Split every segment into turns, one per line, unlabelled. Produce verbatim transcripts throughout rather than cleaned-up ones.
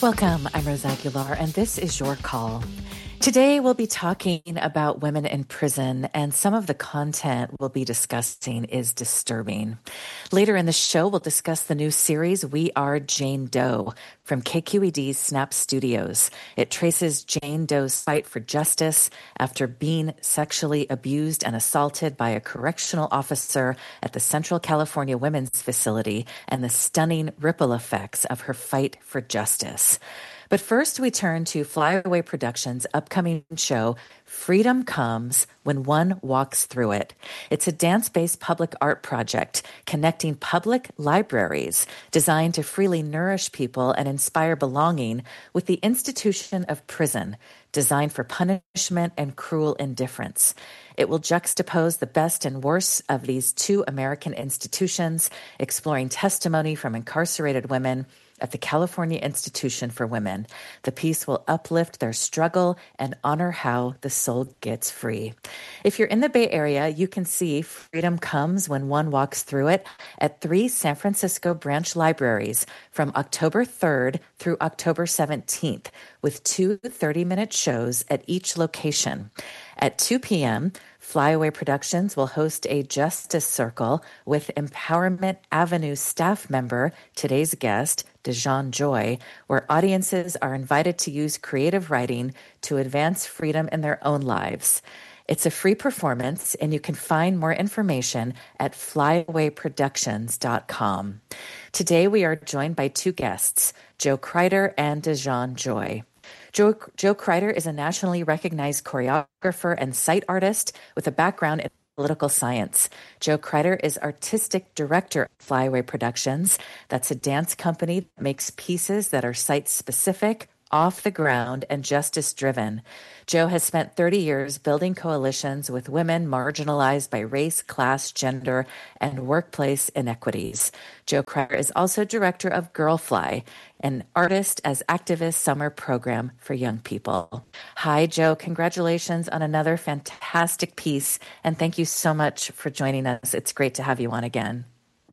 Welcome, I'm Rose Aguilar, and this is Your Call. Today, we'll be talking about women in prison, and some of the content we'll be discussing is disturbing. Later in the show, we'll discuss the new series, We Are Jane Doe, from K Q E D's Snap Studios. It traces Jane Doe's fight for justice after being sexually abused and assaulted by a correctional officer at the Central California Women's Facility and the stunning ripple effects of her fight for justice. But first, we turn to Flyaway Productions' upcoming show, Freedom Comes When One Walks Through It. It's a dance-based public art project connecting public libraries designed to freely nourish people and inspire belonging with the institution of prison, designed for punishment and cruel indifference. It will juxtapose the best and worst of these two American institutions, exploring testimony from incarcerated women at the California Institution for Women. The piece will uplift their struggle and honor how the soul gets free. If you're in the Bay Area, you can see Freedom Comes When One Walks Through It at three San Francisco branch libraries from October third through October seventeenth, with two thirty-minute shows at each location. At two p.m., Flyaway Productions will host a Justice Circle with Empowerment Avenue staff member, today's guest, Dejan Joy, where audiences are invited to use creative writing to advance freedom in their own lives. It's a free performance, and you can find more information at flyaway productions dot com. Today, we are joined by two guests, Joe Crider and Dejan Joy. Joe, Joe Crider is a nationally recognized choreographer and sight artist with a background in political science. Joe Crider is artistic director of Flyaway Productions. That's a dance company that makes pieces that are site-specific, off the ground, and justice-driven. Joe has spent thirty years building coalitions with women marginalized by race, class, gender, and workplace inequities. Joe Crider is also director of Girlfly, an artist as activist summer program for young people. Hi, Joe. Congratulations on another fantastic piece, and thank you so much for joining us. It's great to have you on again.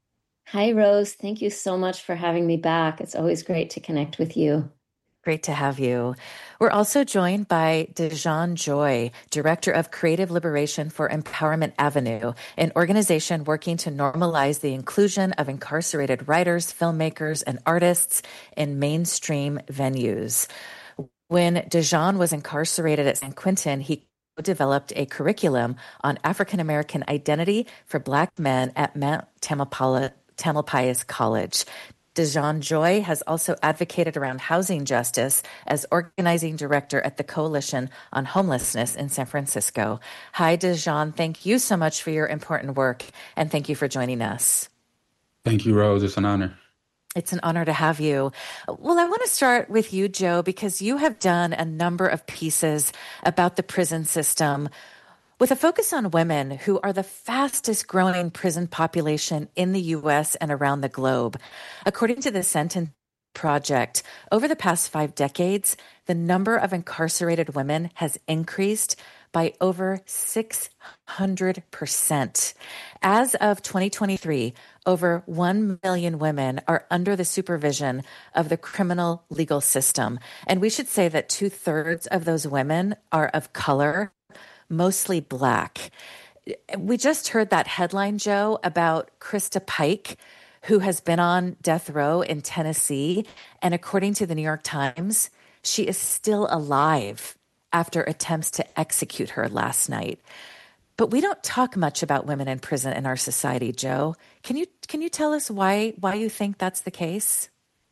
Hi, Rose. Thank you so much for having me back. It's always great to connect with you.
Great to have you. We're also joined by Dejan Joy, Director of Creative Liberation for Empowerment Avenue, an organization working to normalize the inclusion of incarcerated writers, filmmakers, and artists in mainstream venues. When Dejan was incarcerated at San Quentin, he developed a curriculum on African American identity for Black men at Mount Tamalpais College. Dejan Joy has also advocated around housing justice as organizing director at the Coalition on Homelessness in San Francisco. Hi, Dejan. Thank you so much for your important work, and thank you for joining us.
Thank you, Rose. It's an honor.
It's an honor to have you. Well, I want to start with you, Joe, because you have done a number of pieces about the prison system with a focus on women who are the fastest growing prison population in the U S and around the globe. According to the Sentence Project, over the past five decades, the number of incarcerated women has increased by over six hundred percent. As of twenty twenty-three, over one million women are under the supervision of the criminal legal system. And we should say that two-thirds of those women are of color, mostly Black. We just heard that headline, Joe, about Krista Pike, who has been on death row in Tennessee. And according to the New York Times, she is still alive after attempts to execute her last night. But we don't talk much about women in prison in our society, Joe. Can you can you tell us why why you think that's the case?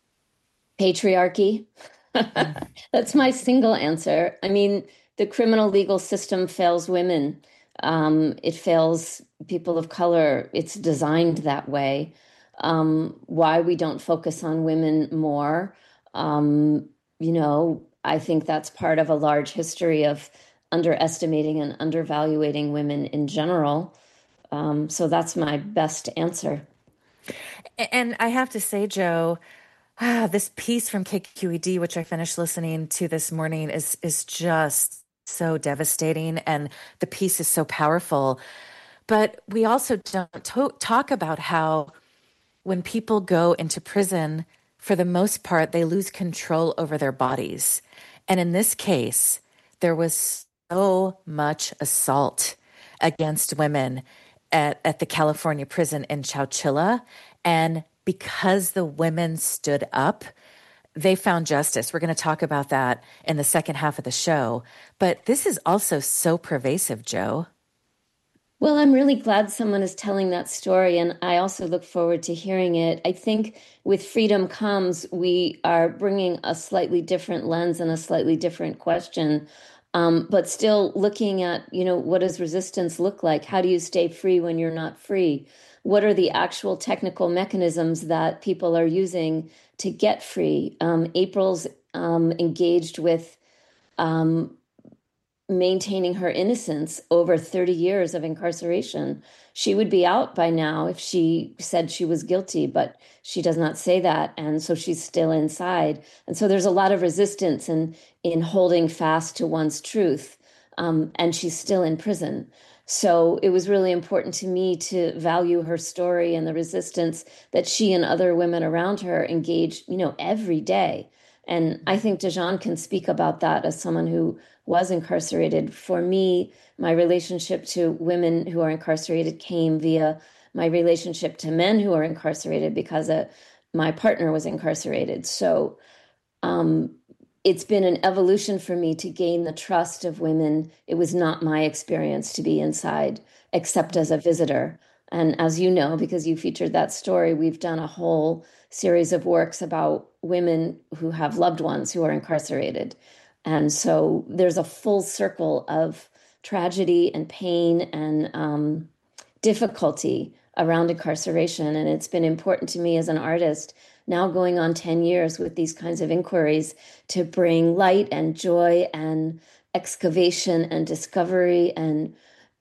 Patriarchy. That's my single answer. I mean, the criminal legal system fails women. Um, it fails people of color. It's designed that way. Um, why we don't focus on women more, um, you know, I think that's part of a large history of underestimating and undervaluating women in general. Um, so that's my best answer.
And I have to say, Joe, ah, this piece from K Q E D, which I finished listening to this morning, is is just so devastating, and the piece is so powerful. But we also don't to- talk about how when people go into prison for the most part, they lose control over their bodies. And in this case, there was so much assault against women at, at the California prison in Chowchilla. And because the women stood up, they found justice. We're going to talk about that in the second half of the show. But this is also so pervasive, Jo.
Well, I'm really glad someone is telling that story, and I also look forward to hearing it. I think with Freedom Comes, we are bringing a slightly different lens and a slightly different question, um, but still looking at, you know, what does resistance look like? How do you stay free when you're not free? What are the actual technical mechanisms that people are using to get free? Um, April's um, engaged with um, maintaining her innocence over thirty years of incarceration. She would be out by now if she said she was guilty, but she does not say that. And so she's still inside. And so there's a lot of resistance in, in holding fast to one's truth. Um, and she's still in prison. So it was really important to me to value her story and the resistance that she and other women around her engage, you know, every day. And I think Dajan can speak about that as someone who was incarcerated. For me, my relationship to women who are incarcerated came via my relationship to men who are incarcerated because uh, my partner was incarcerated. So um, it's been an evolution for me to gain the trust of women. It was not my experience to be inside, except as a visitor. And as you know, because you featured that story, we've done a whole series of works about women who have loved ones who are incarcerated. And so there's a full circle of tragedy and pain and um, difficulty around incarceration. And it's been important to me as an artist, now going on ten years with these kinds of inquiries, to bring light and joy and excavation and discovery and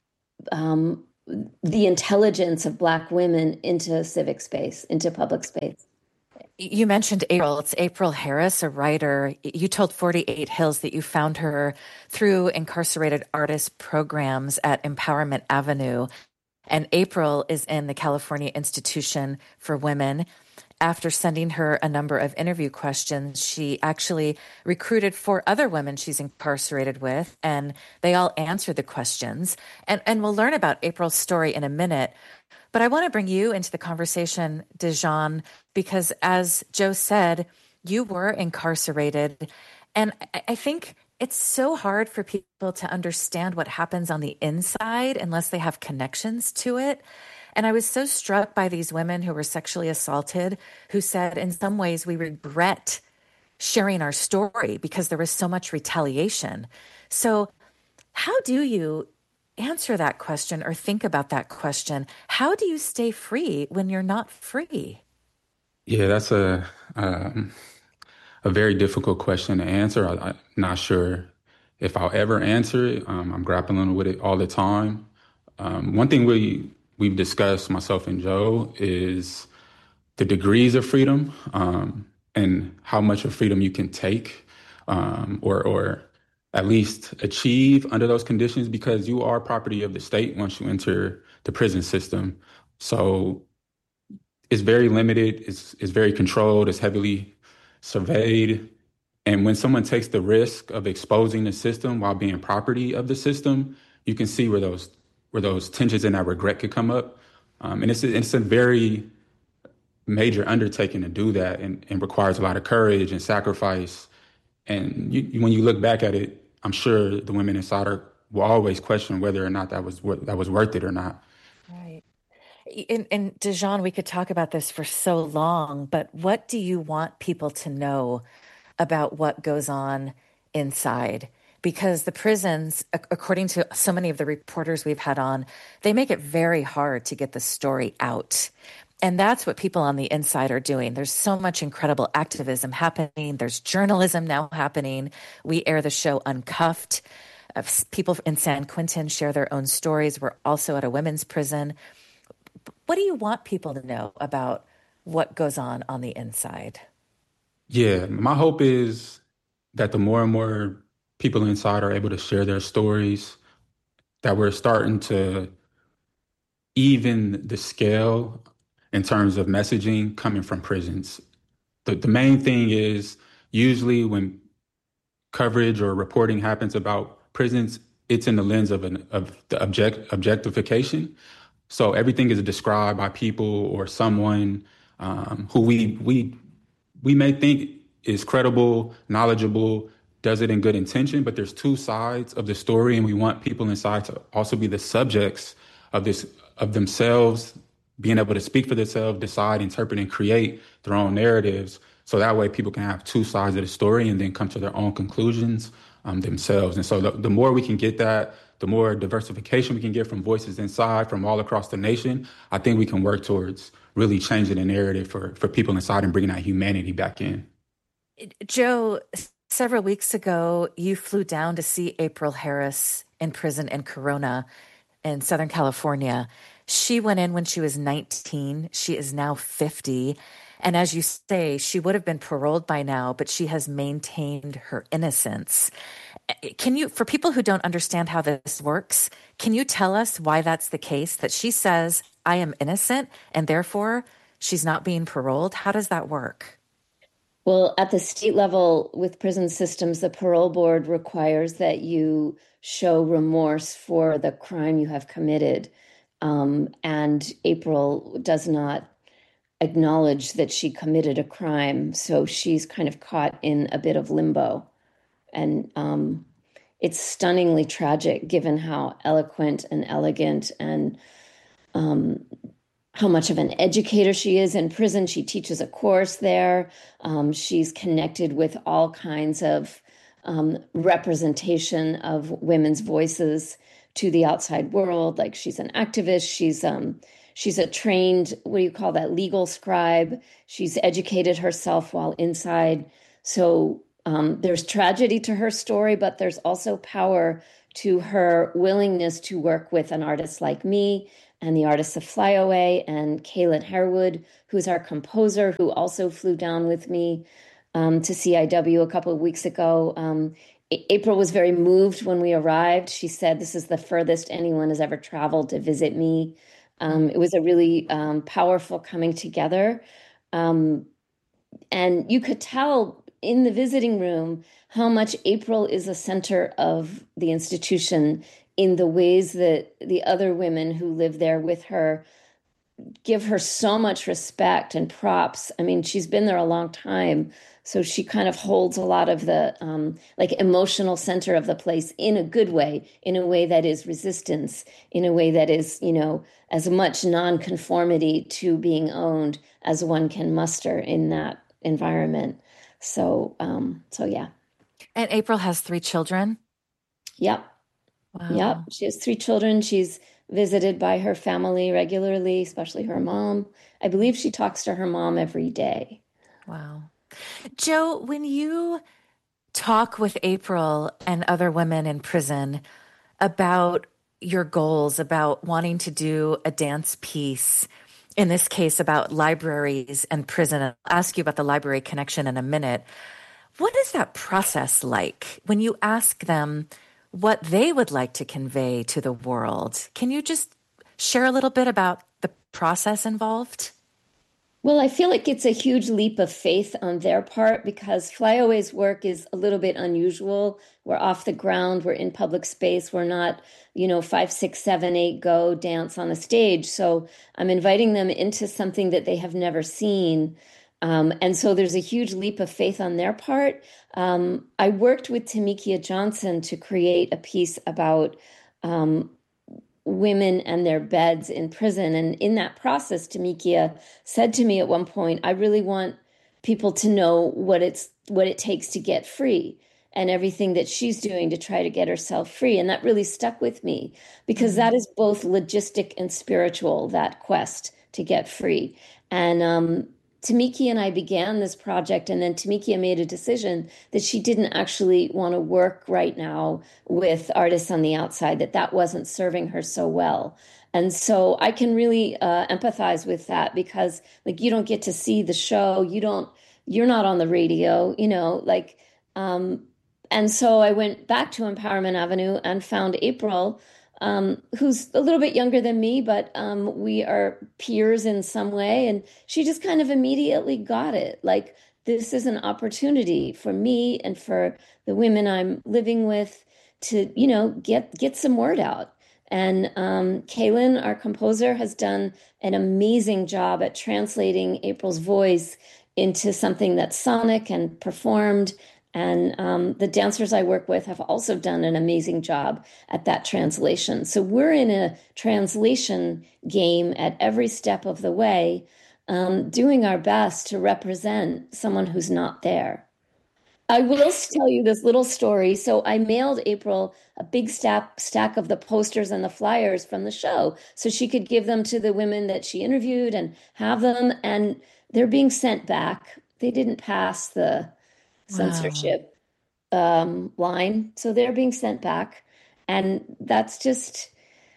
um, the intelligence of Black women into civic space, into public space.
You mentioned April. It's April Harris, a writer. You told forty-eight Hills that you found her through incarcerated artist programs at Empowerment Avenue. And April is in the California Institution for Women. After sending her a number of interview questions, she actually recruited four other women she's incarcerated with, and they all answered the questions. And, and we'll learn about April's story in a minute. But I want to bring you into the conversation, Dajan, because as Jo said, you were incarcerated. And I, I think it's so hard for people to understand what happens on the inside unless they have connections to it. And I was so struck by these women who were sexually assaulted, who said, in some ways, we regret sharing our story because there was so much retaliation. So how do you answer that question or think about that question? How do you stay free when you're not free?
Yeah, that's a um, a very difficult question to answer. I, I'm not sure if I'll ever answer it. Um, I'm grappling with it all the time. Um, one thing we we've discussed, myself and Jo, is the degrees of freedom um, and how much of freedom you can take um, or or at least achieve under those conditions, because you are property of the state once you enter the prison system. So it's very limited, it's, it's very controlled, it's heavily surveyed. And when someone takes the risk of exposing the system while being property of the system, you can see where those where those tensions and that regret could come up. Um, and it's a, it's a very major undertaking to do that, and, and requires a lot of courage and sacrifice. And you, when you look back at it, I'm sure the women inside her will always question whether or not that was that was worth it or not.
Right. And, and Dajan, we could talk about this for so long, but what do you want people to know about what goes on inside? Because the prisons, according to so many of the reporters we've had on, they make it very hard to get the story out. And that's what people on the inside are doing. There's so much incredible activism happening. There's journalism now happening. We air the show Uncuffed. Uh, people in San Quentin share their own stories. We're also at a women's prison. What do you want people to know about what goes on on the inside?
Yeah, my hope is that the more and more people inside are able to share their stories, that we're starting to even the scale in terms of messaging coming from prisons. the, the main thing is usually when coverage or reporting happens about prisons, it's in the lens of an of the object objectification. So everything is described by people or someone um, who we we we may think is credible, knowledgeable, does it in good intention, but there's two sides of the story, and we want people inside to also be the subjects of this of themselves, being able to speak for themselves, decide, interpret, and create their own narratives. So that way people can have two sides of the story and then come to their own conclusions um, themselves. And so the, the more we can get that, the more diversification we can get from voices inside, from all across the nation, I think we can work towards really changing the narrative for, for people inside and bringing that humanity back in.
Joe, several weeks ago, you flew down to see April Harris in prison in Corona in Southern California. She went in when she was nineteen. She is now fifty. And as you say, she would have been paroled by now, but she has maintained her innocence. Can you, for people who don't understand how this works, can you tell us why that's the case, that she says, I am innocent, and therefore she's not being paroled? How does that work?
Well, at the state level with prison systems, the parole board requires that you show remorse for the crime you have committed. Um, and April does not acknowledge that she committed a crime. So she's kind of caught in a bit of limbo. And um, it's stunningly tragic given how eloquent and elegant and um, how much of an educator she is in prison. She teaches a course there. Um, she's connected with all kinds of um, representation of women's voices to the outside world. Like she's an activist. She's um, she's a trained, what do you call that, legal scribe. She's educated herself while inside. So um, there's tragedy to her story, but there's also power to her willingness to work with an artist like me and the artists of Flyaway and Kaylin Harewood, who's our composer, who also flew down with me um, to C I W a couple of weeks ago. Um, April was very moved when we arrived. She said, this is the furthest anyone has ever traveled to visit me. Um, it was a really um, powerful coming together. Um, and you could tell in the visiting room how much April is a center of the institution in the ways that the other women who live there with her give her so much respect and props. I mean, she's been there a long time, so she kind of holds a lot of the um, like emotional center of the place in a good way, in a way that is resistance, in a way that is, you know, as much nonconformity to being owned as one can muster in that environment. So, um, so yeah.
And April has three children?
Yep.
Wow.
Yep. She has three children. She's visited by her family regularly, especially her mom. I believe she talks to her mom every day.
Wow. Joe, when you talk with April and other women in prison about your goals, about wanting to do a dance piece, in this case about libraries and prison, I'll ask you about the library connection in a minute. What is that process like when you ask them what they would like to convey to the world? Can you just share a little bit about the process involved?
Well, I feel like it's a huge leap of faith on their part because Flyaway's work is a little bit unusual. We're off the ground. We're in public space. We're not, you know, five, six, seven, eight, go dance on a stage. So I'm inviting them into something that they have never seen. Um, and so there's a huge leap of faith on their part. Um, I worked with Tamikia Johnson to create a piece about um, women and their beds in prison. And in that process, Tamikia said to me at one point, I really want people to know what it's what it takes to get free and everything that she's doing to try to get herself free. And that really stuck with me because mm-hmm. that is both logistic and spiritual, that quest to get free. And um, Tamikia and I began this project, and then Tamikia made a decision that she didn't actually want to work right now with artists on the outside, that that wasn't serving her so well. And so I can really uh, empathize with that because, like, you don't get to see the show, you don't, you're not on the radio, you know, like, um, and so I went back to Empowerment Avenue and found April, Um, who's a little bit younger than me, but um, we are peers in some way. And she just kind of immediately got it. Like, this is an opportunity for me and for the women I'm living with to, you know, get get some word out. And um, Kaylin, our composer, has done an amazing job at translating April's voice into something that's sonic and performed. And um, the dancers I work with have also done an amazing job at that translation. So we're in a translation game at every step of the way, um, doing our best to represent someone who's not there. I will tell you this little story. So I mailed April a big stack stack of the posters and the flyers from the show so she could give them to the women that she interviewed and have them. And they're being sent back. They didn't pass the censorship wow. um, line, so they're being sent back. And that's just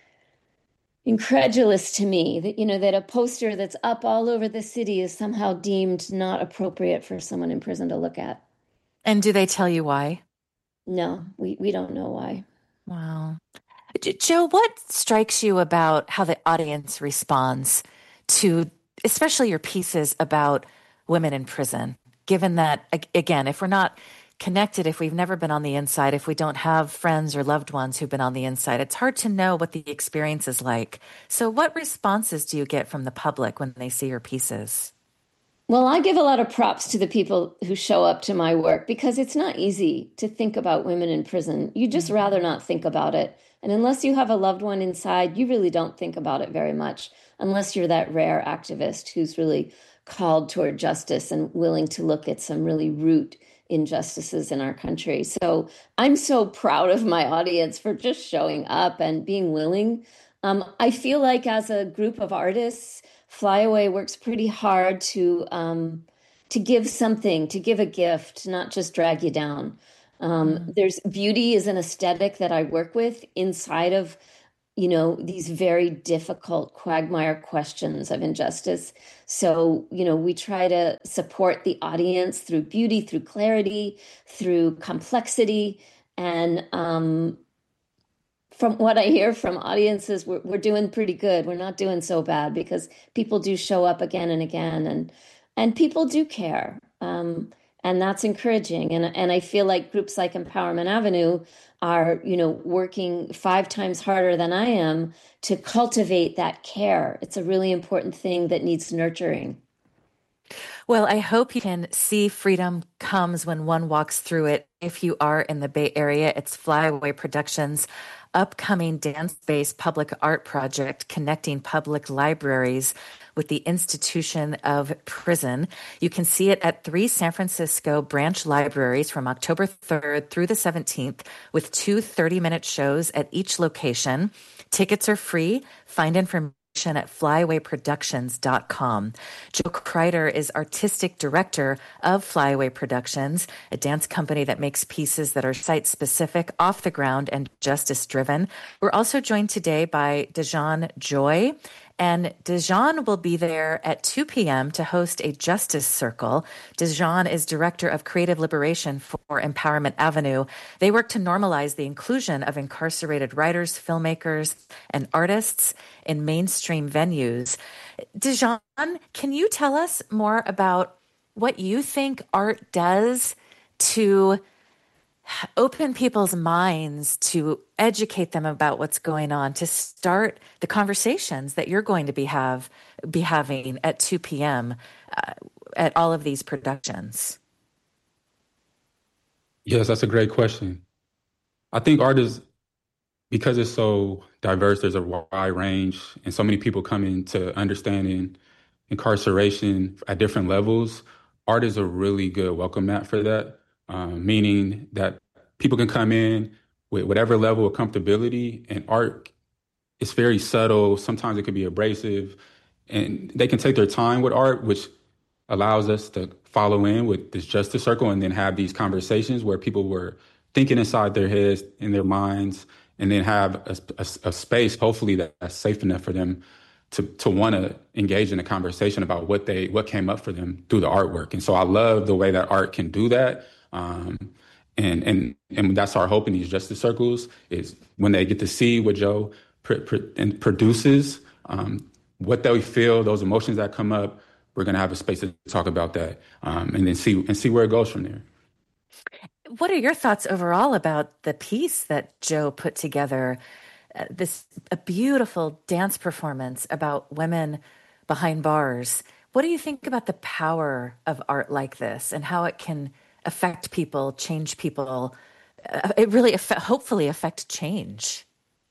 incredulous to me that, you know, that a poster that's up all over the city is somehow deemed not appropriate for someone in prison to look at.
And do they tell you why?
No, we, we don't know why.
Wow. Jo, what strikes you about how the audience responds to, especially your pieces about women in prison? Given that, again, if we're not connected, if we've never been on the inside, if we don't have friends or loved ones who've been on the inside, it's hard to know what the experience is like. So what responses do you get from the public when they see your pieces?
Well, I give a lot of props to the people who show up to my work because it's not easy to think about women in prison. You just mm-hmm. rather not think about it. And unless you have a loved one inside, you really don't think about it very much, unless you're that rare activist who's really called toward justice and willing to look at some really root injustices in our country. So I'm so proud of my audience for just showing up and being willing. Um, I feel like as a group of artists, Flyaway works pretty hard to um, to give something, to give a gift, not just drag you down. Um, mm. There's beauty is an aesthetic that I work with inside of, you know, these very difficult quagmire questions of injustice. So, you know, we try to support the audience through beauty, through clarity, through complexity. And um, from what I hear from audiences, we're, we're doing pretty good. We're not doing so bad because people do show up again and again, and and people do care. Um, and that's encouraging. And, and I feel like groups like Empowerment Avenue are, you know, working five times harder than I am to cultivate that care. It's a really important thing that needs nurturing.
Well, I hope you can see freedom comes when one walks through it. If you are in the Bay Area, it's Flyaway Productions' upcoming dance-based public art project connecting public libraries with the institution of prison. You can see it at three San Francisco branch libraries from October third through the seventeenth with two thirty-minute shows at each location. Tickets are free. Find information at flyaway productions dot com. Jo Crider is artistic director of Flyaway Productions, a dance company that makes pieces that are site-specific, off the ground, and justice-driven. We're also joined today by Dejan Joy, and Dejan will be there at two p.m. to host a Justice Circle. Dejan is Director of Creative Liberation for Empowerment Avenue. They work to normalize the inclusion of incarcerated writers, filmmakers, and artists in mainstream venues. Dejan, can you tell us more about what you think art does to open people's minds, to educate them about what's going on, to start the conversations that you're going to be have be having at two p.m. Uh, at all of these productions?
Yes, that's a great question. I think art is, because it's so diverse, there's a wide range, and so many people come into understanding incarceration at different levels. Art is a really good welcome mat for that. Um, meaning that people can come in with whatever level of comfortability, and art is very subtle. Sometimes it could be abrasive, and they can take their time with art, which allows us to follow in with this Justice Circle and then have these conversations where people were thinking inside their heads, in their minds, and then have a, a, a space, hopefully, that's safe enough for them to to want to engage in a conversation about what they what came up for them through the artwork. And so I love the way that art can do that. Um, and, and, and that's our hope in these Justice Circles, is when they get to see what Jo pr- pr- and produces, um, what they feel, those emotions that come up, we're going to have a space to talk about that, um, and then see and see where it goes from there.
What are your thoughts overall about the piece that Joe put together? Uh, this a beautiful dance performance about women behind bars. What do you think about the power of art like this and how it can affect people, change people? Uh, it really affe- hopefully affect change.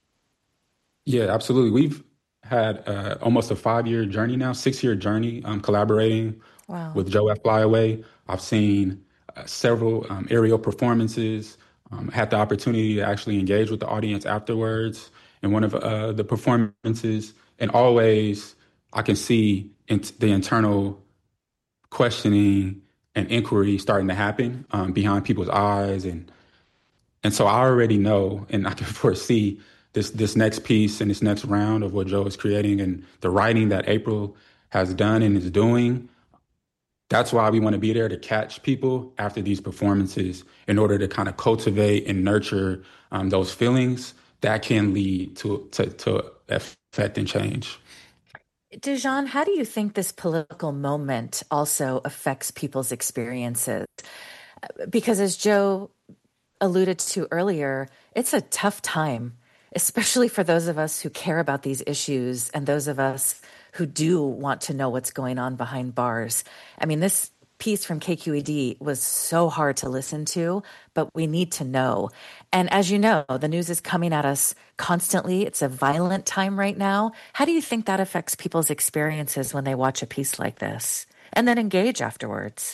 Yeah, absolutely. We've had uh, almost a five year journey now, six year journey, um, collaborating
Wow.
with Joe at Flyaway. I've seen uh, several um, aerial performances, um, had the opportunity to actually engage with the audience afterwards in one of uh, the performances. And always I can see in the internal questioning and inquiry starting to happen um, behind people's eyes. And and so I already know, and I can foresee this this next piece and this next round of what Joe is creating and the writing that April has done and is doing. That's why we want to be there to catch people after these performances in order to kind of cultivate and nurture um, those feelings that can lead to, to, to effect and change.
Dijon, how do you think this political moment also affects people's experiences? Because as Joe alluded to earlier, it's a tough time, especially for those of us who care about these issues and those of us who do want to know what's going on behind bars. I mean, this piece from K Q E D was so hard to listen to, but we need to know. And as you know, the news is coming at us constantly. It's a violent time right now. How do you think that affects people's experiences when they watch a piece like this and then engage afterwards?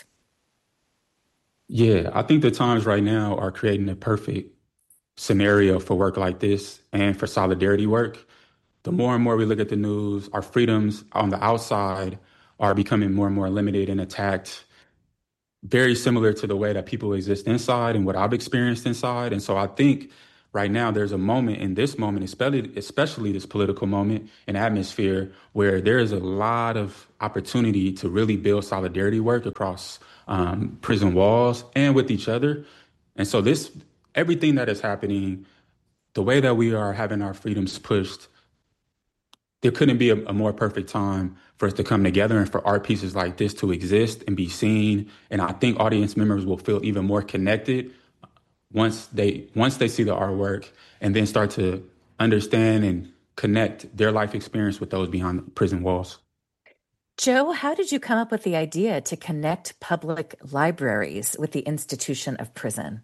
Yeah, I think the times right now are creating a perfect scenario for work like this and for solidarity work. The more and more we look at the news, our freedoms on the outside are becoming more and more limited and attacked, very similar to the way that people exist inside and what I've experienced inside. And so I think right now there's a moment in this moment, especially especially this political moment and atmosphere, where there is a lot of opportunity to really build solidarity work across um, prison walls and with each other. And so this everything that is happening, the way that we are having our freedoms pushed, there couldn't be a, a more perfect time for us to come together and for art pieces like this to exist and be seen. And I think audience members will feel even more connected once they once they see the artwork and then start to understand and connect their life experience with those behind prison walls.
Joe, how did you come up with the idea to connect public libraries with the institution of prison?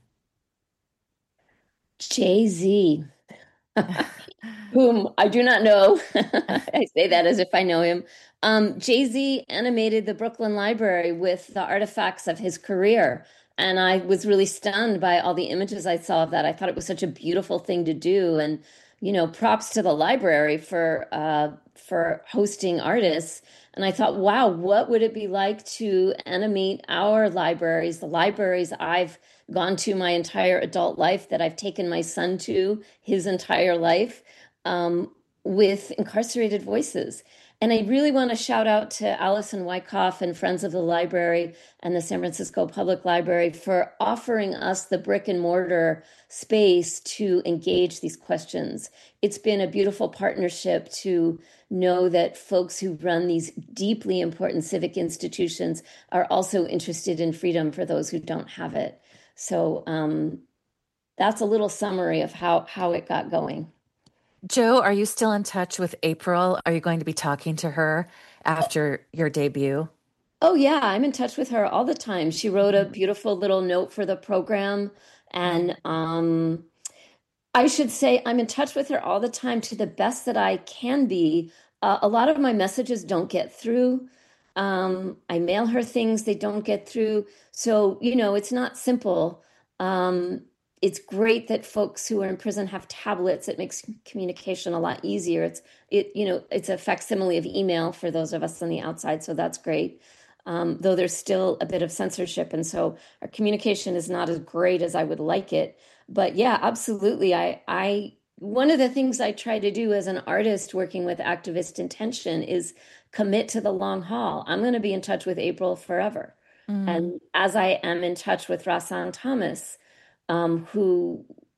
Jay-Z, whom I do not know. I say that as if I know him. Um, Jay-Z animated the Brooklyn Library with the artifacts of his career. And I was really stunned by all the images I saw of that. I thought it was such a beautiful thing to do. And, you know, props to the library for uh, for hosting artists. And I thought, wow, what would it be like to animate our libraries, the libraries I've gone to my entire adult life, that I've taken my son to his entire life, um, with incarcerated voices. And I really want to shout out to Allison Wyckoff and Friends of the Library and the San Francisco Public Library for offering us the brick and mortar space to engage these questions. It's been a beautiful partnership to know that folks who run these deeply important civic institutions are also interested in freedom for those who don't have it. So um, that's a little summary of how, how it got going.
Joe, are you still in touch with April? Are you going to be talking to her after your debut?
Oh, yeah, I'm in touch with her all the time. She wrote a beautiful little note for the program. And um, I should say I'm in touch with her all the time to the best that I can be. Uh, a lot of my messages don't get through. Um, I mail her things, they don't get through. So, you know, it's not simple. Um, it's great that folks who are in prison have tablets. It makes communication a lot easier. It's it, you know, it's a facsimile of email for those of us on the outside, so that's great. Um, though there's still a bit of censorship, and so our communication is not as great as I would like it. But yeah, absolutely. I I one of the things I try to do as an artist working with activist intention is commit to the long haul. I'm going to be in touch with April forever.
Mm.
And as I am in touch with Rasan Thomas, um, who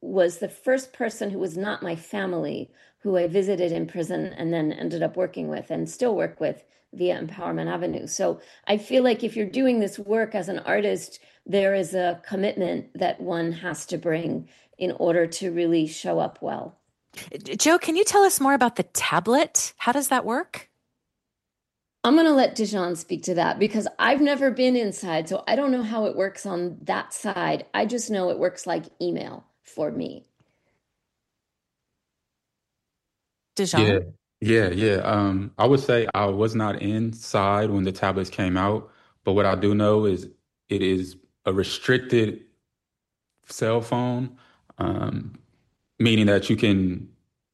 was the first person who was not my family who I visited in prison and then ended up working with and still work with via Empowerment Avenue. So I feel like if you're doing this work as an artist, there is a commitment that one has to bring in order to really show up well.
Jo, can you tell us more about the tablet? How does that work?
I'm going to let Dijon speak to that because I've never been inside, so I don't know how it works on that side. I just know it works like email for me.
Dijon?
Yeah, yeah, yeah. Um, I would say I was not inside when the tablets came out, but what I do know is it is a restricted cell phone, um, meaning that you can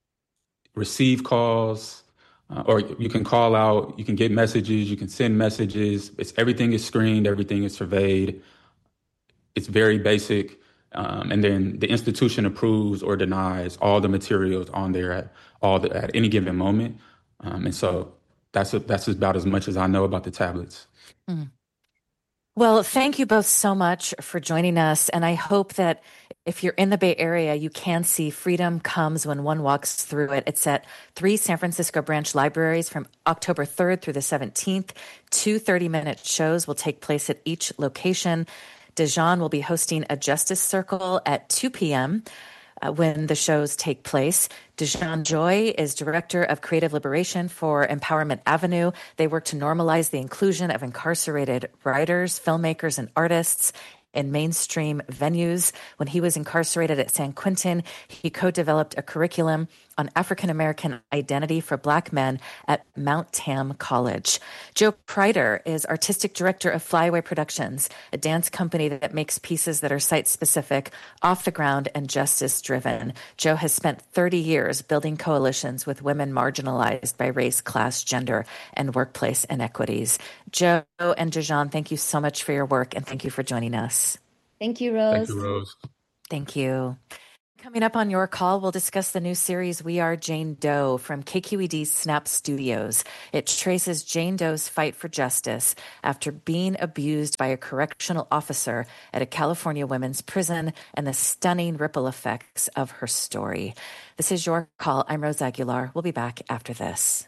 receive calls, uh, or you can call out, you can get messages, you can send messages. It's everything is screened, everything is surveyed. It's very basic. Um, and then the institution approves or denies all the materials on there at all the, at any given moment. Um, and so that's a, that's about as much as I know about the tablets.
Mm. Well, thank you both so much for joining us. And I hope that if you're in the Bay Area, you can see Freedom Comes When One Walks Through It. It's at three San Francisco branch libraries from October third through the seventeenth. Two thirty-minute shows will take place at each location. Dijon will be hosting a Justice Circle at two p.m. Uh, when the shows take place. Dijon Joy is Director of Creative Liberation for Empowerment Avenue. They work to normalize the inclusion of incarcerated writers, filmmakers, and artists in mainstream venues. When he was incarcerated at San Quentin, he co-developed a curriculum on African-American identity for Black men at Mount Tam College. Jo Prider is Artistic Director of Flyaway Productions, a dance company that makes pieces that are site-specific, off-the-ground, and justice-driven. Jo has spent thirty years building coalitions with women marginalized by race, class, gender, and workplace inequities. Jo and Dijon, thank you so much for your work, and thank you for joining us.
Thank you, Rose.
Thank you, Rose.
Thank you. Coming up on Your Call, we'll discuss the new series We Are Jane Doe from K Q E D's Snap Studios. It traces Jane Doe's fight for justice after being abused by a correctional officer at a California women's prison and the stunning ripple effects of her story. This is Your Call. I'm Rose Aguilar. We'll be back after this.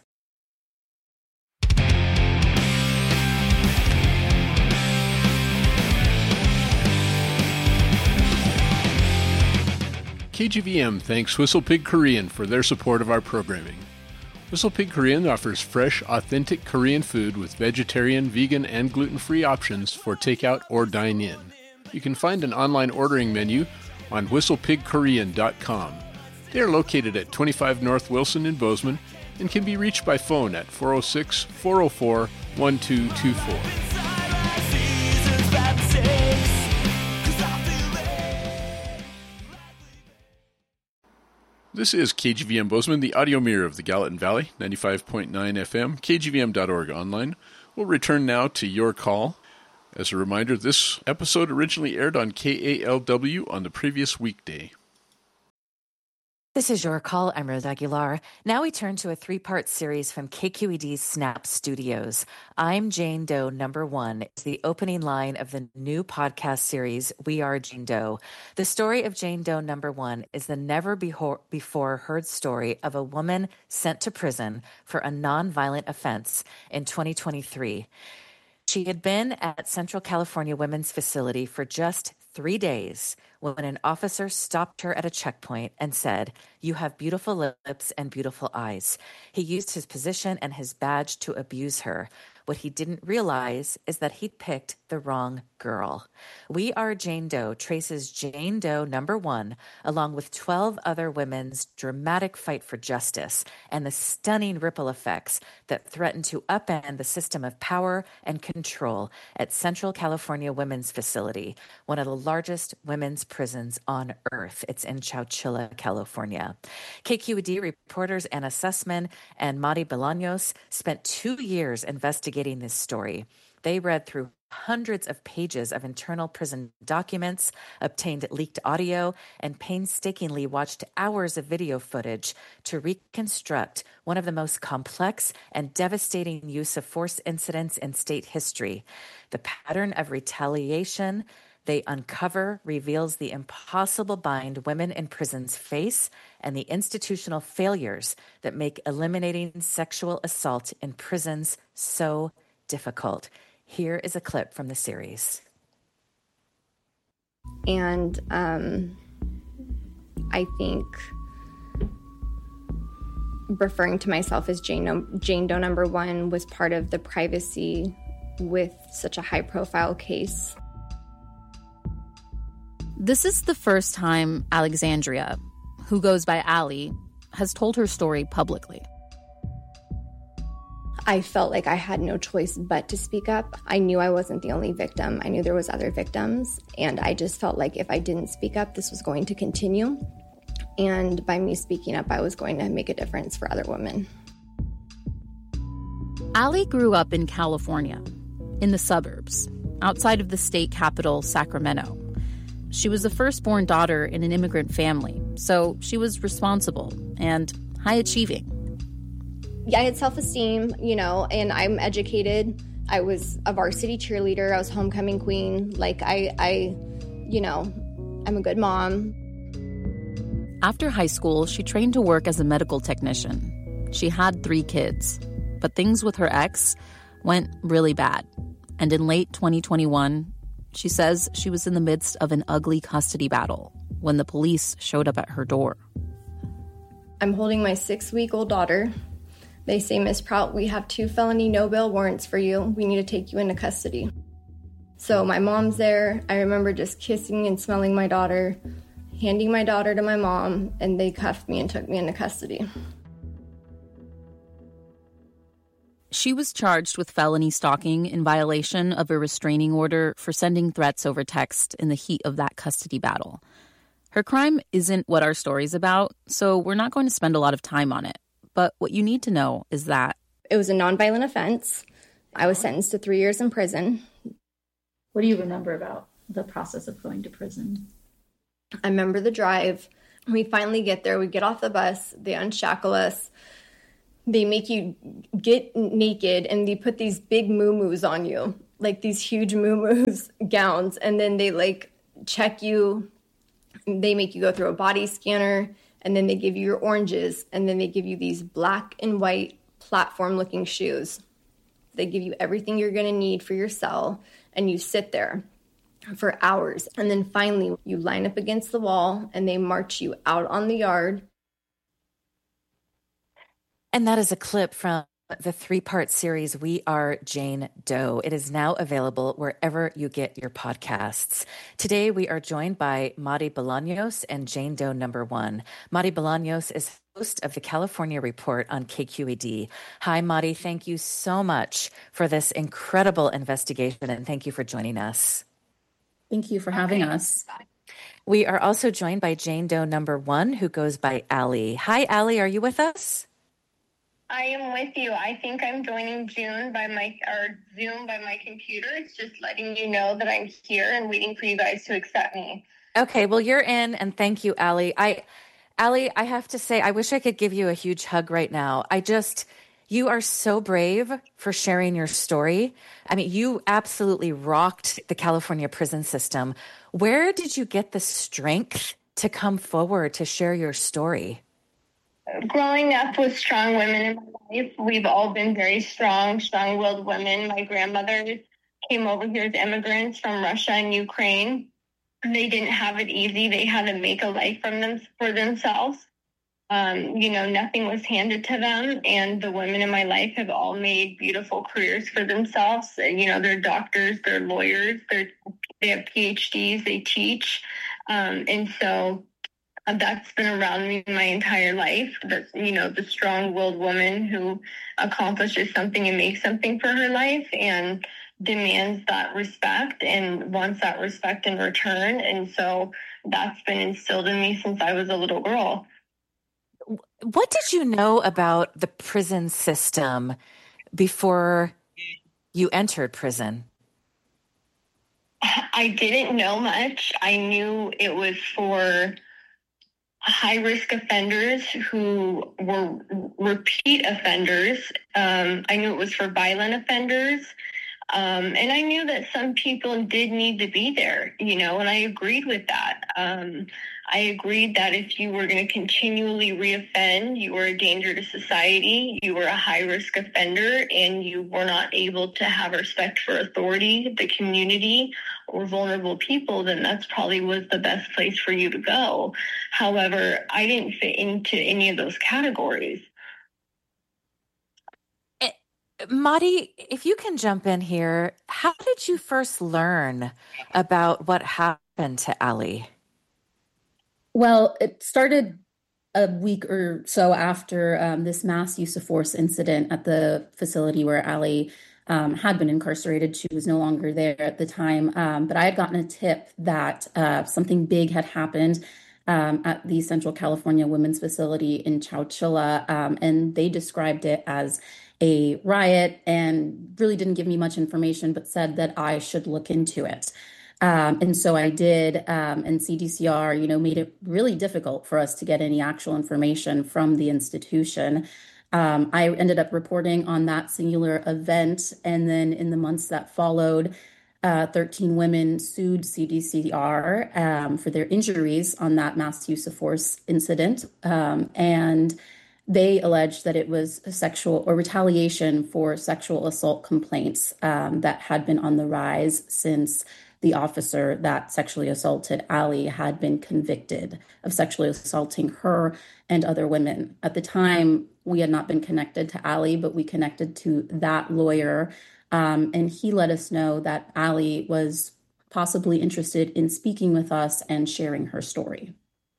K G V M thanks WhistlePig Korean for their support of our programming. WhistlePig Korean offers fresh, authentic Korean food with vegetarian, vegan, and gluten-free options for takeout or dine-in. You can find an online ordering menu on whistle pig korean dot com. They are located at twenty-five North Wilson in Bozeman and can be reached by phone at four oh six, four oh four, one two two four. This is K G V M Bozeman, the audio mirror of the Gallatin Valley, ninety-five point nine F M, K G V M dot org online. We'll return now to Your Call. As a reminder, this episode originally aired on K A L W on the previous weekday.
This is Your Call. I'm Rose Aguilar. Now we turn to a three-part series from K Q E D's Snap Studios. I'm Jane Doe Number One is the opening line of the new podcast series, We Are Jane Doe. The story of Jane Doe Number One is the never-before heard story of a woman sent to prison for a nonviolent offense in twenty twenty-three. She had been at Central California Women's Facility for just three days when an officer stopped her at a checkpoint and said, "You have beautiful lips and beautiful eyes." He used his position and his badge to abuse her. What he didn't realize is that he'd picked the wrong girl. We Are Jane Doe traces Jane Doe Number One along with twelve other women's dramatic fight for justice and the stunning ripple effects that threaten to upend the system of power and control at Central California Women's Facility, one of the largest women's prisons on earth. It's in Chowchilla, California. K Q E D reporters Anna Sussman and Madi Bolaños spent two years investigating this story. They read through hundreds of pages of internal prison documents, obtained leaked audio, and painstakingly watched hours of video footage to reconstruct one of the most complex and devastating use of force incidents in state history. The pattern of retaliation, They Uncover reveals the impossible bind women in prisons face and the institutional failures that make eliminating sexual assault in prisons so difficult. Here is a clip from the series.
And um, I think referring to myself as Jane, Jane Doe number one was part of the privacy with such a high-profile case.
This is the first time Alexandria, who goes by Allie, has told her story publicly.
I felt like I had no choice but to speak up. I knew I wasn't the only victim. I knew there was other victims, and I just felt like if I didn't speak up, this was going to continue. And by me speaking up, I was going to make a difference for other women.
Allie grew up in California, in the suburbs, outside of the state capital, Sacramento. She was the firstborn daughter in an immigrant family, so she was responsible and high-achieving.
Yeah, I had self-esteem, you know, and I'm educated. I was a varsity cheerleader. I was homecoming queen. Like, I, I, you know, I'm a good mom.
After high school, she trained to work as a medical technician. She had three kids, but things with her ex went really bad. And in late twenty twenty-one, she says she was in the midst of an ugly custody battle when the police showed up at her door.
I'm holding my six-week-old daughter. They say, Miss Prout, we have two felony no-bail warrants for you. We need to take you into custody. So my mom's there. I remember just kissing and smelling my daughter, handing my daughter to my mom, and they cuffed me and took me into custody.
She was charged with felony stalking in violation of a restraining order for sending threats over text in the heat of that custody battle. Her crime isn't what our story's about, so we're not going to spend a lot of time on it. But what you need to know is that
it was a nonviolent offense. I was sentenced to three years in prison.
What do you remember about the process of going to prison?
I remember the drive. We finally get there. We get off the bus. They unshackle us. They make you get naked, and they put these big moo-moos on you, like these huge moo-moos gowns, and then they, like, check you. They make you go through a body scanner, and then they give you your oranges, and then they give you these black and white platform-looking shoes. They give you everything you're going to need for your cell, and you sit there for hours. And then finally, you line up against the wall, and they march you out on the yard.
And that is a clip from the three-part series, We Are Jane Doe. It is now available wherever you get your podcasts. Today, we are joined by Mari Bolaños and Jane Doe number one. Mari Bolaños is host of the California Report on K Q E D. Hi, Mari. Thank you so much for this incredible investigation, and thank you for joining us.
Thank you for having okay. us.
We are also joined by Jane Doe number one, who goes by Allie. Hi, Allie. Are you with us?
I am with you. I think I'm joining June by my or Zoom by my computer. It's just letting you know that I'm here and waiting for you guys to accept me.
Okay, well, you're in, and thank you, Allie. I, Allie, I have to say, I wish I could give you a huge hug right now. I just, you are so brave for sharing your story. I mean, you absolutely rocked the California prison system. Where did you get the strength to come forward to share your story?
Growing up with strong women in my life, we've all been very strong, strong-willed women. My grandmothers came over here as immigrants from Russia and Ukraine. They didn't have it easy. They had to make a life from them for themselves. Um, you know, nothing was handed to them, and the women in my life have all made beautiful careers for themselves. You know, they're doctors, they're lawyers, they're, they have P H Ds, they teach, um, and so Uh, that's been around me my entire life. That's, you know, the strong-willed woman who accomplishes something and makes something for her life and demands that respect and wants that respect in return. And so that's been instilled in me since I was a little girl.
What did you know about the prison system before you entered prison?
I didn't know much. I knew it was for high-risk offenders who were repeat offenders. Um, I knew it was for violent offenders. Um, and I knew that some people did need to be there, you know, and I agreed with that. Um, I agreed that if you were going to continually reoffend, you were a danger to society, you were a high-risk offender, and you were not able to have respect for authority, the community, or vulnerable people, then that's probably was the best place for you to go. However, I didn't fit into any of those categories.
Madi, if you can jump in here, how did you first learn about what happened to Ali?
Well, it started a week or so after um, this mass use of force incident at the facility where Ali um, had been incarcerated. She was no longer there at the time, um, but I had gotten a tip that uh, something big had happened um, at the Central California Women's Facility in Chowchilla, um, and they described it as a riot and really didn't give me much information, but said that I should look into it. Um, and so I did, um, and C D C R, you know, made it really difficult for us to get any actual information from the institution. Um, I ended up reporting on that singular event, and then in the months that followed, uh, thirteen women sued C D C R um, for their injuries on that mass use of force incident, um, and they alleged that it was a sexual or retaliation for sexual assault complaints um, that had been on the rise since the officer that sexually assaulted Ali had been convicted of sexually assaulting her and other women. At the time, we had not been connected to Ali, but we connected to that lawyer. Um, and he let us know that Ali was possibly interested in speaking with us and sharing her story.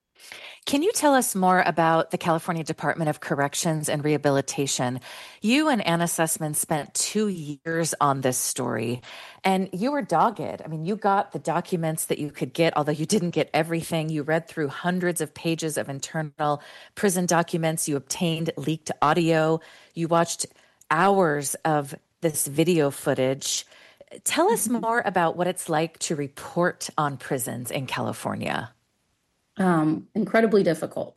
Can you tell us more about the California Department of Corrections and Rehabilitation? You and Anna Sussman spent two years on this story, and you were dogged. I mean, you got the documents that you could get, although you didn't get everything. You read through hundreds of pages of internal prison documents. You obtained leaked audio. You watched hours of this video footage. Tell us more about what it's like to report on prisons in California.
Um, incredibly difficult.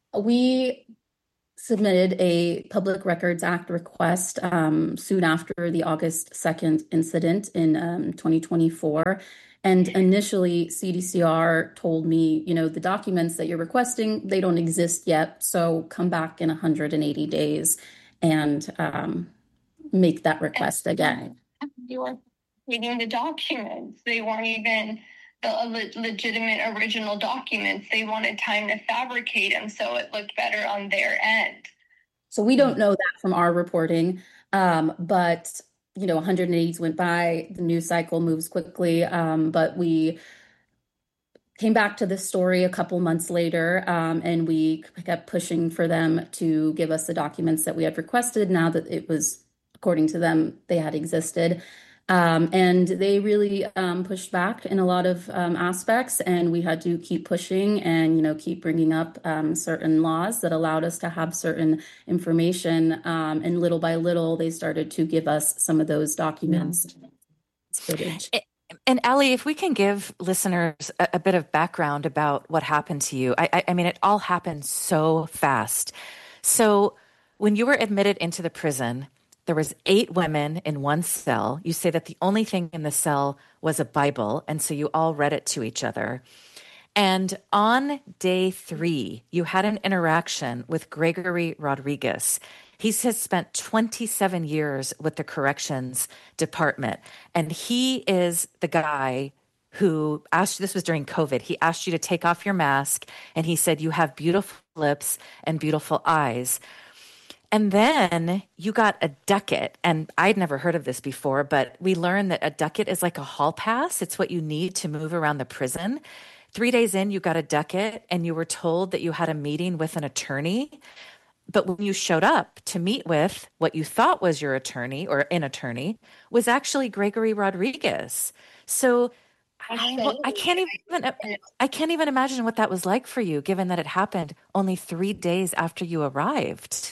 We submitted a Public Records Act request um, soon after the August second incident in um, twenty twenty-four. And initially, C D C R told me, you know, the documents that you're requesting, they don't exist yet. So come back in one hundred eighty days and um, make that request again.
You were reading the documents. They weren't even the legitimate original documents. They wanted time to fabricate them so it looked better on their end.
So we don't know that from our reporting, um, but you know, one hundred eighty went by. The news cycle moves quickly, um, but we came back to this story a couple months later, um, and we kept pushing for them to give us the documents that we had requested. Now that it was, according to them, they had existed. Um, and they really um, pushed back in a lot of um, aspects, and we had to keep pushing and, you know, keep bringing up um, certain laws that allowed us to have certain information. Um, and little by little, they started to give us some of those documents. Footage.
And Ali, if we can give listeners a, a bit of background about what happened to you. I, I, I mean, it all happened so fast. So when you were admitted into the prison, there was eight women in one cell. You say that the only thing in the cell was a Bible, and so you all read it to each other. And on day three, you had an interaction with Gregory Rodriguez. He has spent twenty-seven years with the Corrections Department, and he is the guy who asked you, this was during COVID, he asked you to take off your mask, and he said, you have beautiful lips and beautiful eyes. And then you got a ducat, and I'd never heard of this before, but we learned that a ducat is like a hall pass. It's what you need to move around the prison. Three days in, you got a ducat, and you were told that you had a meeting with an attorney. But when you showed up to meet with what you thought was your attorney or an attorney was actually Gregory Rodriguez. So I, I can't even I can't even imagine what that was like for you, given that it happened only three days after you arrived.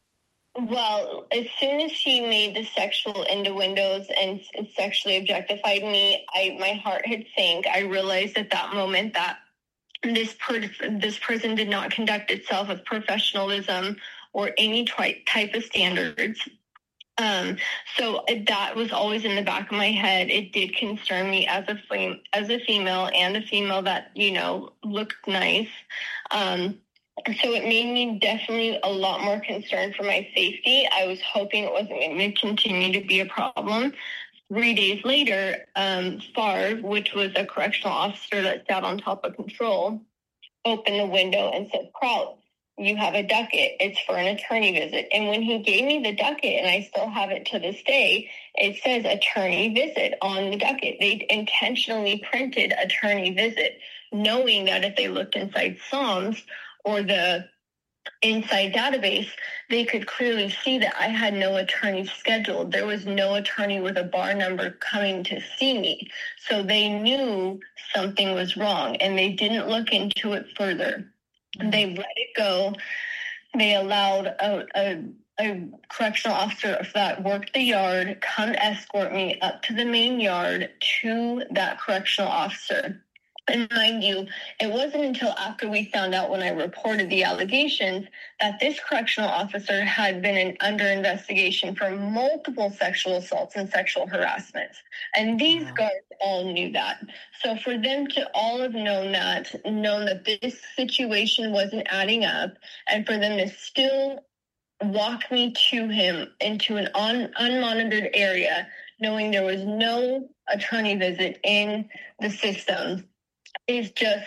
Well, as soon as he made the sexual innuendos and sexually objectified me, I my heart had sank. I realized at that moment that this per, this prison did not conduct itself with professionalism or any type of standards. Um, so that was always in the back of my head. It did concern me as a flame, as a female and a female that, you know, looked nice. Um, so it made me definitely a lot more concerned for my safety. I was hoping it wasn't going to continue to be a problem. Three days later, um, Favre, which was a correctional officer that sat on top of control, opened the window and said, "Kraut, you have a ducket. It's for an attorney visit." And when he gave me the ducket, and I still have it to this day, it says attorney visit on the ducket. They intentionally printed attorney visit, knowing that if they looked inside Psalms or the inside database, they could clearly see that I had no attorney scheduled. There was no attorney with a bar number coming to see me. So they knew something was wrong, and they didn't look into it further. They let it go. They allowed a, a, a correctional officer that worked the yard come escort me up to the main yard to that correctional officer. And mind you, it wasn't until after we found out when I reported the allegations that this correctional officer had been in, under investigation for multiple sexual assaults and sexual harassments. And these wow. guards all knew that. So for them to all have known that, known that this situation wasn't adding up, and for them to still walk me to him into an un, unmonitored area, knowing there was no attorney visit in the system, is just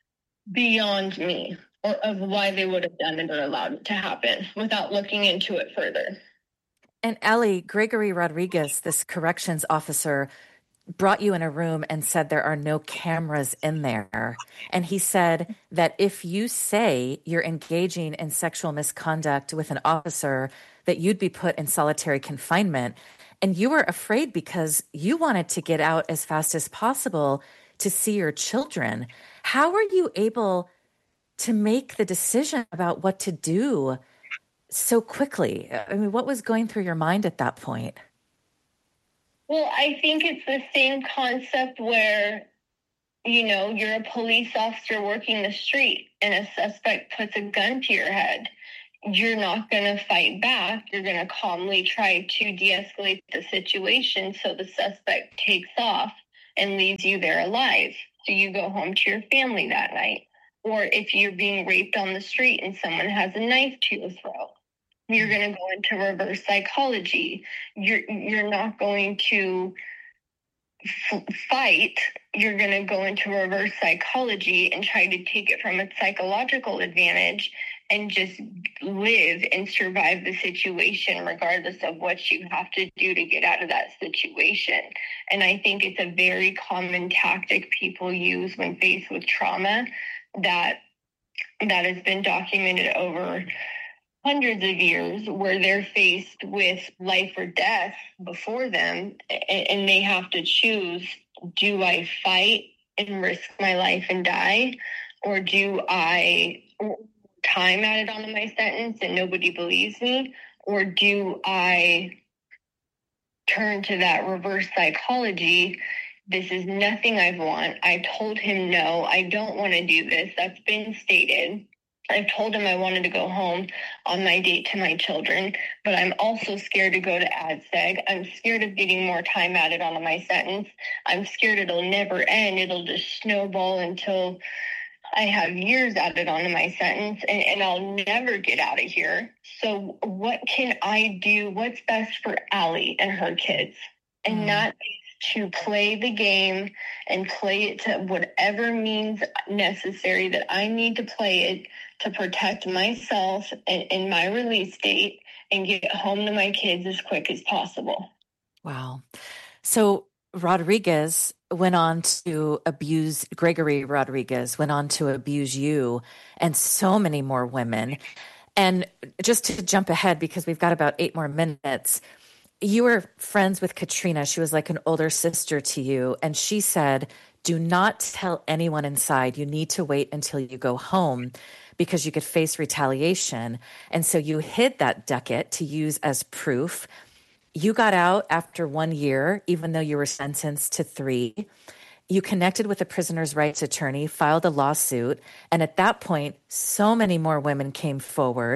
beyond me, or of why they would have done it or allowed it to happen without looking into it further.
And Allie, Gregory Rodriguez, this corrections officer, brought you in a room and said there are no cameras in there. And he said that if you say you're engaging in sexual misconduct with an officer, that you'd be put in solitary confinement. And you were afraid because you wanted to get out as fast as possible to see your children. How were you able to make the decision about what to do so quickly? I mean, what was going through your mind at that point?
Well, I think it's the same concept where, you know, you're a police officer working the street and a suspect puts a gun to your head. You're not going to fight back. You're going to calmly try to de-escalate the situation so the suspect takes off and leaves you there alive. So you go home to your family that night. Or if you're being raped on the street and someone has a knife to your throat, you're going to go into reverse psychology. You're you're not going to f- fight. You're going to go into reverse psychology and try to take it from a psychological advantage and just live and survive the situation regardless of what you have to do to get out of that situation. And I think it's a very common tactic people use when faced with trauma that that has been documented over hundreds of years, where they're faced with life or death before them, and, and they have to choose, do I fight and risk my life and die, or do I time added onto my sentence and nobody believes me, or do I turn to that reverse psychology? This is nothing I want. I told him no, I don't want to do this. That's been stated. I've told him I wanted to go home on my date to my children, but I'm also scared to go to A D S E G. I'm scared of getting more time added onto my sentence. I'm scared it'll never end. It'll just snowball until I have years added onto my sentence, and, and I'll never get out of here. So what can I do? What's best for Allie and her kids? And mm. not to play the game and play it to whatever means necessary that I need to play it to protect myself and, and my release date and get home to my kids as quick as possible.
Wow. So Rodriguez went on to abuse, Gregory Rodriguez went on to abuse you and so many more women. And just to jump ahead, because we've got about eight more minutes, you were friends with Katrina. She was like an older sister to you. And she said, do not tell anyone inside. You need to wait until you go home because you could face retaliation. And so you hid that ducat to use as proof. You got out after one year, even though you were sentenced to three. You connected with a prisoner's rights attorney, filed a lawsuit. And at that point, so many more women came forward.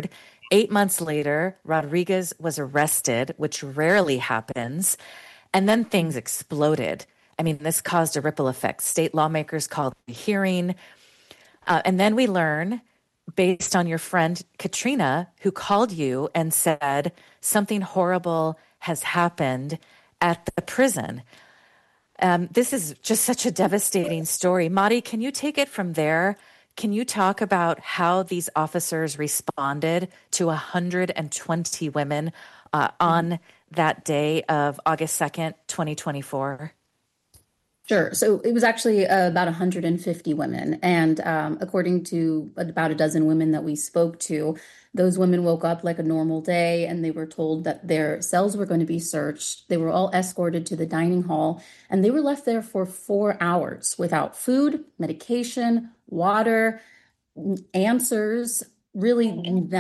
Eight months later, Rodriguez was arrested, which rarely happens. And then things exploded. I mean, this caused a ripple effect. State lawmakers called a hearing. Uh, and then we learn, based on your friend Katrina, who called you and said something horrible has happened at the prison. Um, this is just such a devastating story. Mari, can you take it from there? Can you talk about how these officers responded to one hundred twenty women uh, on that day of August second, twenty twenty-four?
Sure. So it was actually uh, about one hundred fifty women. And um, according to about a dozen women that we spoke to, those women woke up like a normal day and they were told that their cells were going to be searched. They were all escorted to the dining hall and they were left there for four hours without food, medication, water, answers, really.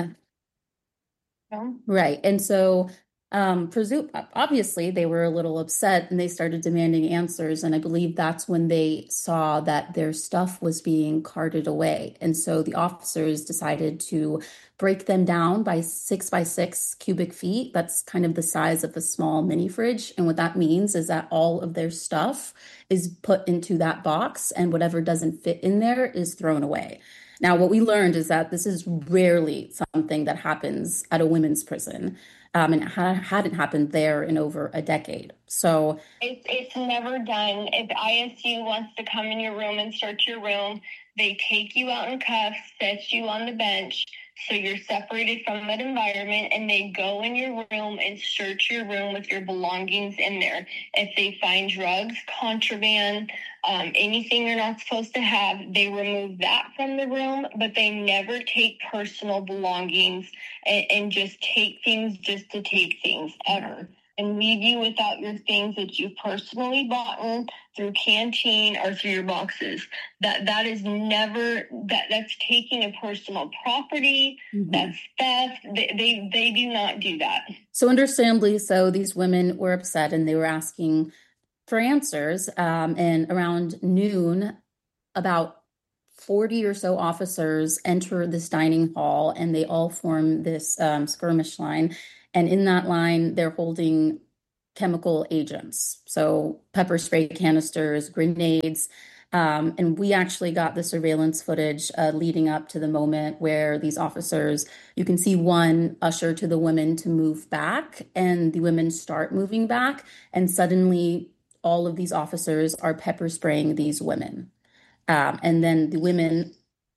Right. And so Um, presume obviously they were a little upset and they started demanding answers. And I believe that's when they saw that their stuff was being carted away. And so the officers decided to break them down by six by six cubic feet. That's kind of the size of a small mini fridge. And what that means is that all of their stuff is put into that box and whatever doesn't fit in there is thrown away. Now, what we learned is that this is rarely something that happens at a women's prison. Um, and it ha- hadn't happened there in over a decade. So
it's it's never done. If I S U wants to come in your room and search your room, they take you out in cuffs, set you on the bench, so you're separated from that environment, and they go in your room and search your room with your belongings in there. If they find drugs, contraband, um, anything you're not supposed to have, they remove that from the room, but they never take personal belongings and, and just take things just to take things ever. And leave you without your things that you personally bought in through canteen or through your boxes. That that is never that that's taking a personal property. Mm-hmm. That's theft. They, they they do not do that.
So understandably, so these women were upset and they were asking for answers. Um, and around noon, about forty or so officers enter this dining hall and they all form this um, skirmish line. And in that line, they're holding chemical agents, so pepper spray canisters, grenades. Um, and we actually got the surveillance footage uh, leading up to the moment where these officers, you can see one usher to the women to move back, and the women start moving back. And suddenly, all of these officers are pepper spraying these women. Um, and then the women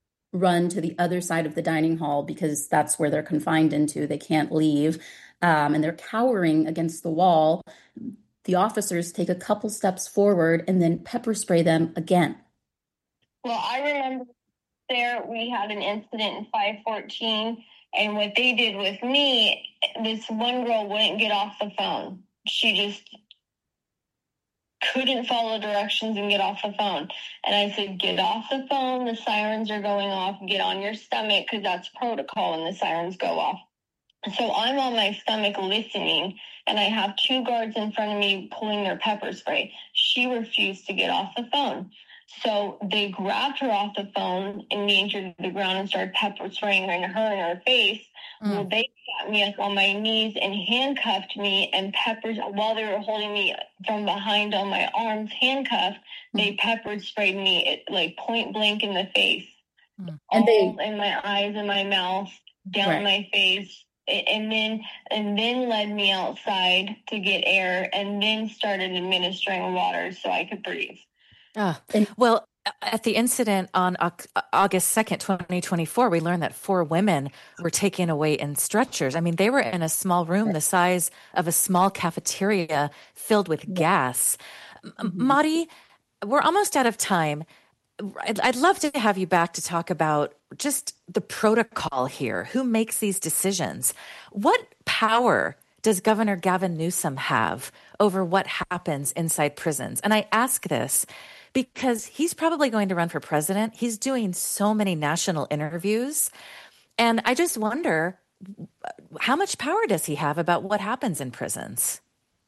run to the other side of the dining hall because that's where they're confined into. They can't leave. Um, and they're cowering against the wall. The officers take a couple steps forward and then pepper spray them again.
Well, I remember there we had an incident in five fourteen, and what they did with me, this one girl wouldn't get off the phone. She just couldn't follow directions and get off the phone. And I said, get off the phone. The sirens are going off. Get on your stomach, because that's protocol when the sirens go off. So I'm on my stomach listening, and I have two guards in front of me pulling their pepper spray. She refused to get off the phone. So they grabbed her off the phone and yanked her to the ground and started pepper spraying her in her in her face. Mm. Well, they got me up on my knees and handcuffed me, and peppers, while they were holding me from behind on my arms handcuffed, mm. they pepper sprayed me like point blank in the face. Mm. And all they, in my eyes and my mouth, down right. my face. And then and then led me outside to get air, and then started administering water so I could breathe.
Oh, well, at the incident on August second, twenty twenty-four, we learned that four women were taken away in stretchers. I mean, they were in a small room the size of a small cafeteria filled with gas. Mm-hmm. Mari, we're almost out of time. I'd, I'd love to have you back to talk about just the protocol here. Who makes these decisions? What power does Governor Gavin Newsom have over what happens inside prisons? And I ask this because he's probably going to run for president. He's doing so many national interviews. And I just wonder, how much power does he have about what happens in prisons?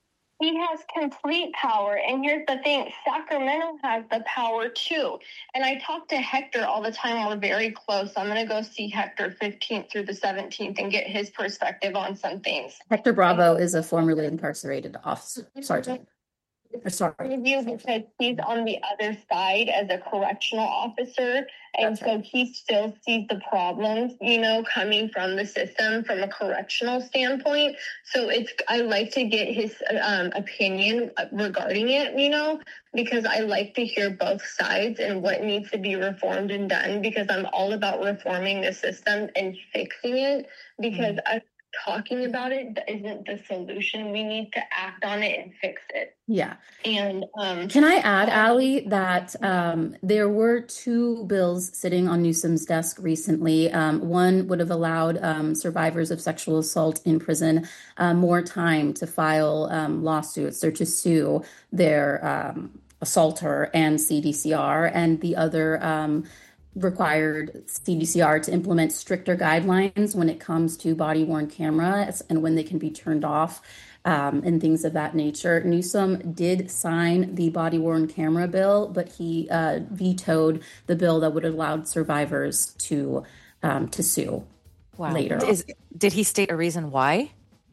He has complete power. And here's the thing, Sacramento has the power too. And I talk to Hector all the time. We're very close. I'm going to go see Hector fifteenth through the seventeenth and get his perspective on some things.
Hector Bravo is a formerly incarcerated officer, sergeant. Sorry.
Because he's on the other side as a correctional officer. And so he still sees the problems, you know, coming from the system from a correctional standpoint. So it's, I like to get his um, opinion regarding it, you know, because I like to hear both sides and what needs to be reformed and done, because I'm all about reforming the system and fixing it, because mm-hmm. I talking about it isn't the solution. We need to act on it and fix it.
Yeah.
And um,
can I add, Allie, that um, there were two bills sitting on Newsom's desk recently. Um, one would have allowed um, survivors of sexual assault in prison uh, more time to file um, lawsuits or to sue their um, assaulter and C D C R, and the other um, required C D C R to implement stricter guidelines when it comes to body-worn cameras and when they can be turned off um, and things of that nature. Newsom did sign the body-worn camera bill, but he uh, vetoed the bill that would have allowed survivors to um, to sue
wow.
later.
Is, did he state a reason why?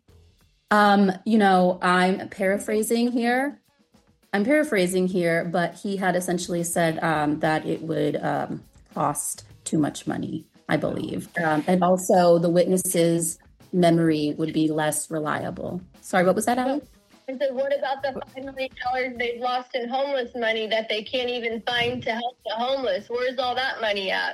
Um, you know, I'm paraphrasing here. I'm paraphrasing here, but he had essentially said um, that it would um, cost too much money, I believe. Um, and also the witnesses' memory would be less reliable. Sorry, what was that, Allie?
I said, what about the five million dollars they've lost in homeless money that they can't even find to help the homeless? Where's all that money at?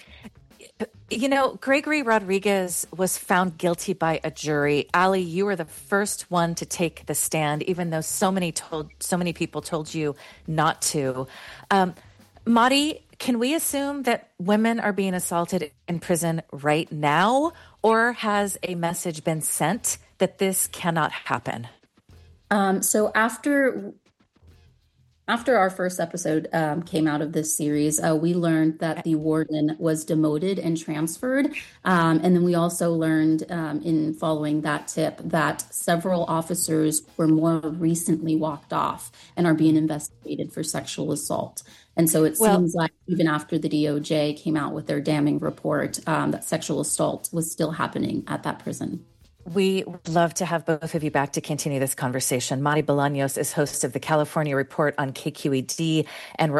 You know, Gregory Rodriguez was found guilty by a jury. Allie, you were the first one to take the stand, even though so many told, so many people told you not to. Um, Mari, can we assume that women are being assaulted in prison right now, or has a message been sent that this cannot happen?
Um, so after after our first episode um, came out of this series, uh, we learned that the warden was demoted and transferred. Um, and then we also learned um, in following that tip that several officers were more recently walked off and are being investigated for sexual assault. And so it well, seems like even after the D O J came out with their damning report, um, that sexual assault was still happening at that prison.
We would love to have both of you back to continue this conversation. Mari Bolaños is host of the California Report on K Q E D and